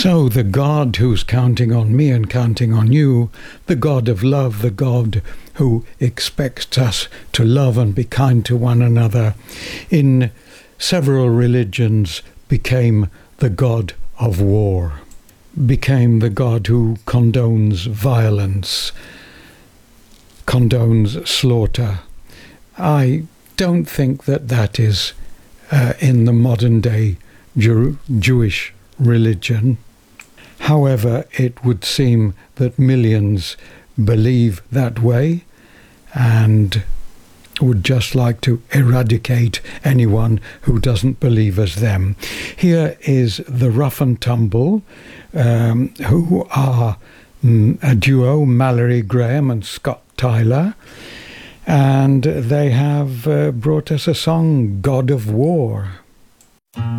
So the God who's counting on me and counting on you, the God of love, the God who expects us to love and be kind to one another, in several religions became the God of war, became the God who condones violence, condones slaughter. I don't think that that is in the modern day Jewish religion. However, it would seem that millions believe that way and would just like to eradicate anyone who doesn't believe as them. Here is the Rough and Tumble, who are a duo, Mallory Graham and Scott Tyler, and they have brought us a song, God of War.